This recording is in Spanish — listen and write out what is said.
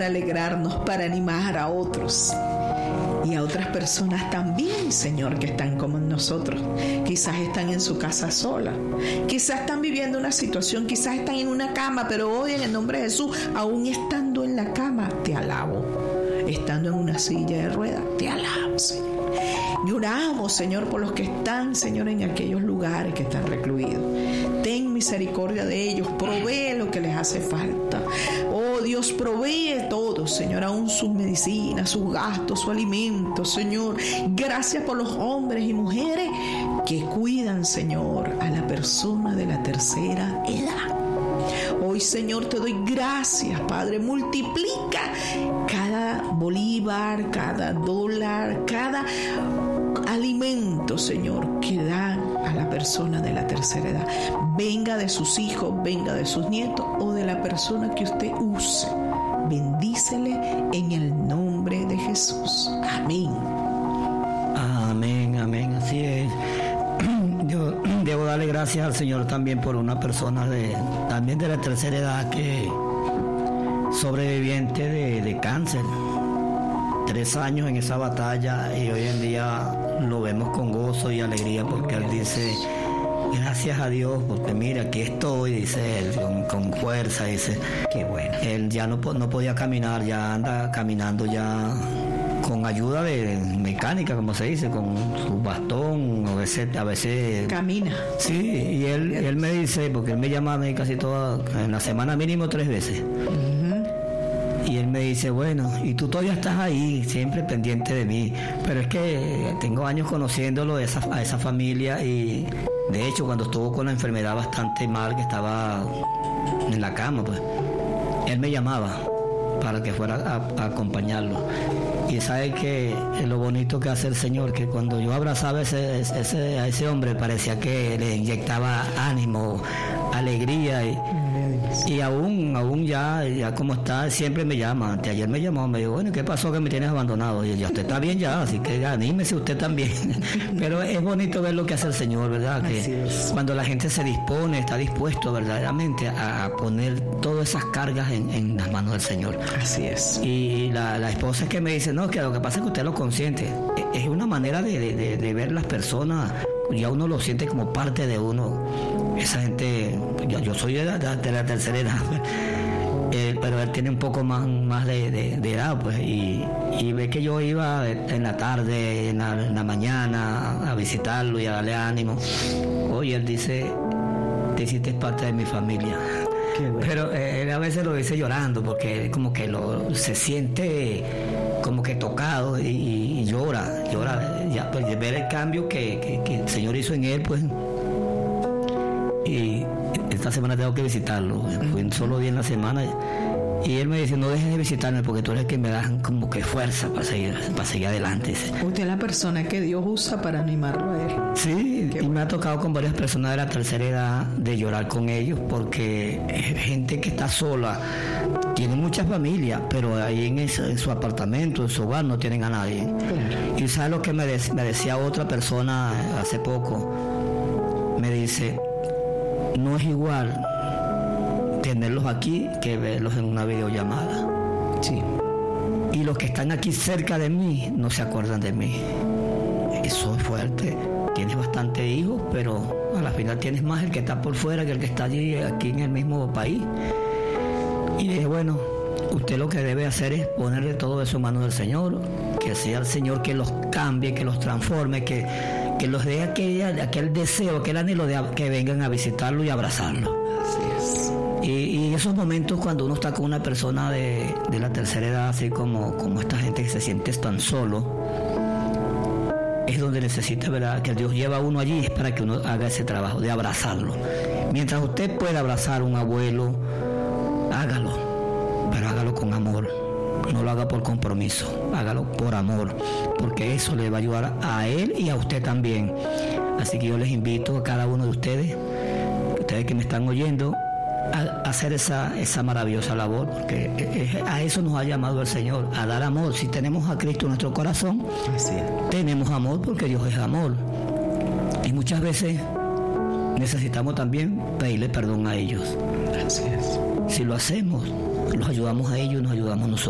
para alegrarnos, para animar a otros. Y a otras personas también, Señor, que están como nosotros. Quizás están en su casa sola. Quizás están viviendo una situación, quizás están en una cama, pero hoy en el nombre de Jesús, aún estando en la cama, te alabo. Estando en una silla de ruedas, te alabo, Señor. Y oramos, Señor, por los que están, Señor, en aquellos lugares que están recluidos. Ten misericordia de ellos, provee lo que les hace falta. Oh Dios, provee todo, Señor, aún sus medicinas, sus gastos, su alimento, Señor. Gracias por los hombres y mujeres que cuidan, Señor, a la persona de la tercera edad. Hoy, Señor, te doy gracias, Padre. Multiplica cada bolívar, cada dólar, cada alimento, Señor, que dan a la persona de la tercera edad. Venga de sus hijos, venga de sus nietos o de la persona que usted use. Bendícele en el nombre de Jesús. Amén. Amén, amén, así es. Yo debo darle gracias al Señor también por una persona también de la tercera edad que sobreviviente de cáncer. 3 años en esa batalla y hoy en día lo vemos con gozo y alegría porque él dice, gracias a Dios, porque mira, aquí estoy, dice él, con fuerza, dice, qué bueno. Él ya no podía caminar, ya anda caminando ya con ayuda de mecánica, como se dice, con su bastón, a veces camina. Sí, y él me dice, porque él me llama a mí casi en la semana mínimo 3 veces. Y él me dice, bueno, y tú todavía estás ahí, siempre pendiente de mí. Pero es que tengo años conociéndolo, a esa familia, y de hecho cuando estuvo con la enfermedad bastante mal, que estaba en la cama, pues, él me llamaba para que fuera a acompañarlo. Y sabe que es lo bonito que hace el Señor, que cuando yo abrazaba a ese hombre parecía que le inyectaba ánimo, alegría, y aún ya como está, siempre me llama. Ayer me llamó, me dijo, bueno, ¿qué pasó que me tienes abandonado? Y ya usted está bien ya, así que anímese usted también. Pero es bonito ver lo que hace el Señor, ¿verdad? Que cuando la gente se dispone, está dispuesto verdaderamente a poner todas esas cargas en las manos del Señor. Así es. Y la esposa es que me dice, no, que lo que pasa es que usted lo consiente. Es una manera de ver las personas, ya uno lo siente como parte de uno. Esa gente, yo soy de la tercera edad, pero él tiene un poco más de edad, pues, y ve que yo iba en la tarde, en la mañana a visitarlo y a darle ánimo. Oye, él dice, te hiciste parte de mi familia. Bueno. Pero él a veces lo dice llorando porque como que se siente como que tocado y llora ya, pues, de ver el cambio que el Señor hizo en él, pues. Y esta semana tengo que visitarlo. Fui un solo día en la semana y él me dice, no dejes de visitarme porque tú eres el que me das como que fuerza para seguir adelante. Usted es la persona que Dios usa para animarlo a él. Sí, y me ha tocado con varias personas de la tercera edad de llorar con ellos porque es gente que está sola, tiene muchas familias, pero ahí en su apartamento, en su hogar, no tienen a nadie. Y ¿sabes lo que me decía otra persona hace poco? Me dice, no es igual tenerlos aquí que verlos en una videollamada. Sí. Y los que están aquí cerca de mí no se acuerdan de mí. Eso es fuerte. Tienes bastantes hijos, pero a la final tienes más el que está por fuera que el que está allí, aquí en el mismo país. Y dije, bueno, usted lo que debe hacer es ponerle todo eso en manos del Señor, que sea el Señor que los cambie, que los transforme, que los dé aquel deseo, aquel anhelo de que vengan a visitarlo y abrazarlo. Así es. Y esos momentos cuando uno está con una persona de la tercera edad, así como esta gente que se siente tan solo, es donde necesita, ¿verdad?, que Dios lleva a uno allí, es para que uno haga ese trabajo de abrazarlo. Mientras usted pueda abrazar a un abuelo, hágalo, pero hágalo con amor. No lo haga por compromiso, hágalo por amor, porque eso le va a ayudar a él y a usted también. Así que yo les invito a cada uno de ustedes que me están oyendo, a hacer esa maravillosa labor, porque a eso nos ha llamado el Señor, a dar amor. Si tenemos a Cristo en nuestro corazón, tenemos amor porque Dios es amor. Y muchas veces necesitamos también pedirle perdón a ellos. Así es. Si lo hacemos, los ayudamos a ellos, nos ayudamos nosotros.